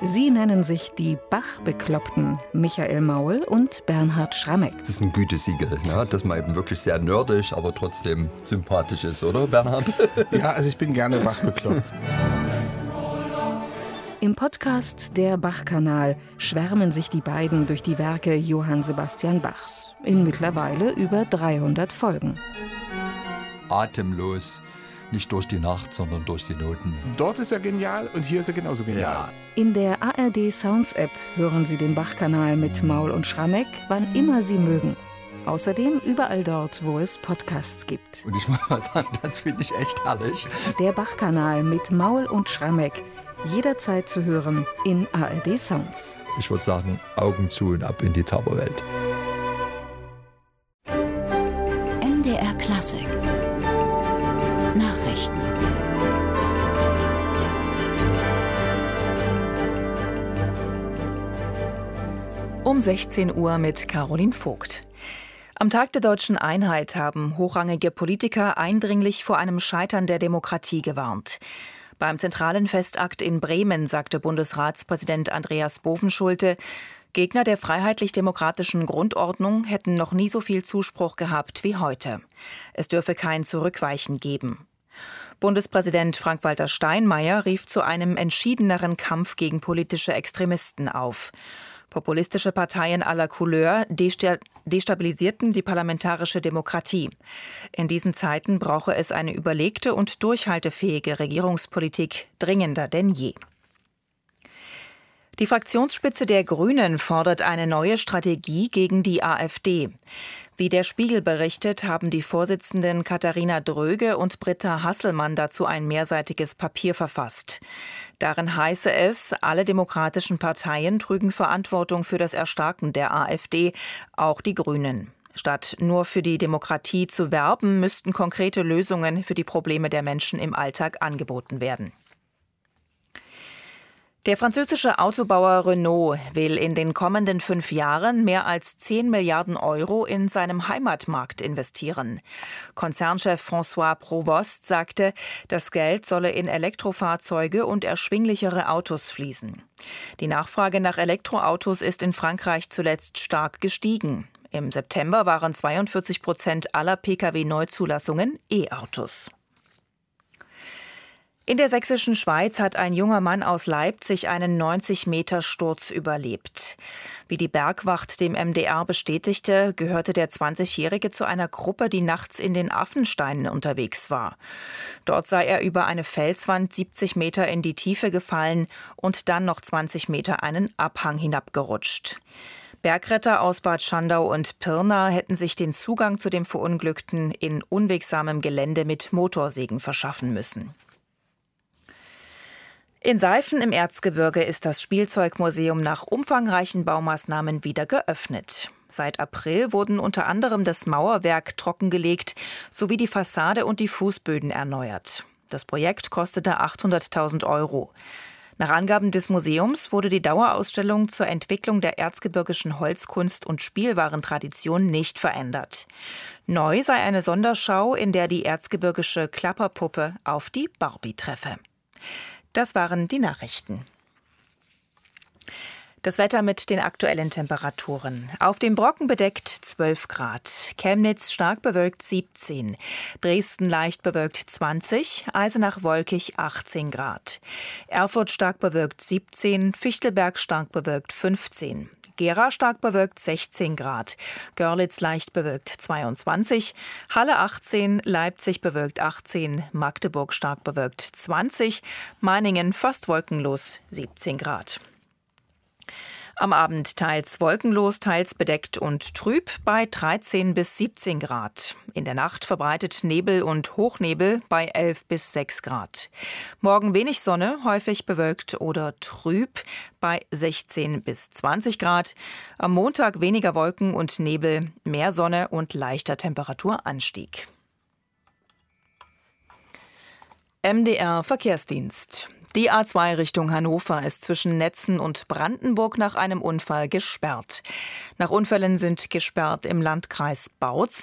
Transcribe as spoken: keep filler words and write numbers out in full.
Sie nennen sich die Bach-Bekloppten, Michael Maul und Bernhard Schrammeck. Das ist ein Gütesiegel, ne? Dass man eben wirklich sehr nerdig, aber trotzdem sympathisch ist, oder Bernhard? Ja, also ich bin gerne Bach bekloppt. Im Podcast Der Bach-Kanal schwärmen sich die beiden durch die Werke Johann Sebastian Bachs in mittlerweile über dreihundert Folgen. Atemlos, nicht durch die Nacht, sondern durch die Noten. Dort ist er genial und hier ist er genauso genial. Ja. In der A R D Sounds App hören Sie den Bach-Kanal mit Maul und Schrammeck, wann immer Sie mögen. Außerdem überall dort, wo es Podcasts gibt. Und ich muss mal sagen, das finde ich echt herrlich. Der Bach-Kanal mit Maul und Schrammeck. Jederzeit zu hören in A R D Sounds. Ich würde sagen, Augen zu und ab in die Zauberwelt. M D R Klassik. Nachrichten. Um sechzehn Uhr mit Caroline Vogt. Am Tag der deutschen Einheit haben hochrangige Politiker eindringlich vor einem Scheitern der Demokratie gewarnt. Beim zentralen Festakt in Bremen sagte Bundesratspräsident Andreas Bovenschulte, Gegner der freiheitlich-demokratischen Grundordnung hätten noch nie so viel Zuspruch gehabt wie heute. Es dürfe kein Zurückweichen geben. Bundespräsident Frank-Walter Steinmeier rief zu einem entschiedeneren Kampf gegen politische Extremisten auf. Populistische Parteien aller Couleur destabilisierten die parlamentarische Demokratie. In diesen Zeiten brauche es eine überlegte und durchhaltefähige Regierungspolitik dringender denn je. Die Fraktionsspitze der Grünen fordert eine neue Strategie gegen die AfD. Wie der Spiegel berichtet, haben die Vorsitzenden Katharina Dröge und Britta Hasselmann dazu ein mehrseitiges Papier verfasst. Darin heiße es, alle demokratischen Parteien trügen Verantwortung für das Erstarken der AfD, auch die Grünen. Statt nur für die Demokratie zu werben, müssten konkrete Lösungen für die Probleme der Menschen im Alltag angeboten werden. Der französische Autobauer Renault will in den kommenden fünf Jahren mehr als zehn Milliarden Euro in seinem Heimatmarkt investieren. Konzernchef François Provost sagte, das Geld solle in Elektrofahrzeuge und erschwinglichere Autos fließen. Die Nachfrage nach Elektroautos ist in Frankreich zuletzt stark gestiegen. Im September waren zweiundvierzig Prozent aller Pkw-Neuzulassungen E-Autos. In der sächsischen Schweiz hat ein junger Mann aus Leipzig einen neunzig Meter Sturz überlebt. Wie die Bergwacht dem M D R bestätigte, gehörte der zwanzigjährige zu einer Gruppe, die nachts in den Affensteinen unterwegs war. Dort sei er über eine Felswand siebzig Meter in die Tiefe gefallen und dann noch zwanzig Meter einen Abhang hinabgerutscht. Bergretter aus Bad Schandau und Pirna hätten sich den Zugang zu dem Verunglückten in unwegsamem Gelände mit Motorsägen verschaffen müssen. In Seifen im Erzgebirge ist das Spielzeugmuseum nach umfangreichen Baumaßnahmen wieder geöffnet. Seit April wurden unter anderem das Mauerwerk trockengelegt sowie die Fassade und die Fußböden erneuert. Das Projekt kostete achthunderttausend Euro. Nach Angaben des Museums wurde die Dauerausstellung zur Entwicklung der erzgebirgischen Holzkunst und Spielwarentradition nicht verändert. Neu sei eine Sonderschau, in der die erzgebirgische Klapperpuppe auf die Barbie treffe. Das waren die Nachrichten. Das Wetter mit den aktuellen Temperaturen. Auf dem Brocken bedeckt zwölf Grad, Chemnitz stark bewölkt siebzehn, Dresden leicht bewölkt zwanzig, Eisenach wolkig achtzehn Grad, Erfurt stark bewölkt siebzehn, Fichtelberg stark bewölkt fünfzehn. Gera stark bewölkt sechzehn Grad, Görlitz leicht bewölkt zweiundzwanzig, Halle achtzehn, Leipzig bewölkt achtzehn, Magdeburg stark bewölkt zwanzig, Meiningen fast wolkenlos siebzehn Grad. Am Abend teils wolkenlos, teils bedeckt und trüb bei dreizehn bis siebzehn Grad. In der Nacht verbreitet Nebel und Hochnebel bei elf bis sechs Grad. Morgen wenig Sonne, häufig bewölkt oder trüb bei sechzehn bis zwanzig Grad. Am Montag weniger Wolken und Nebel, mehr Sonne und leichter Temperaturanstieg. M D R Verkehrsdienst. Die A zwei Richtung Hannover ist zwischen Netzen und Brandenburg nach einem Unfall gesperrt. Nach Unfällen sind gesperrt im Landkreis Bautz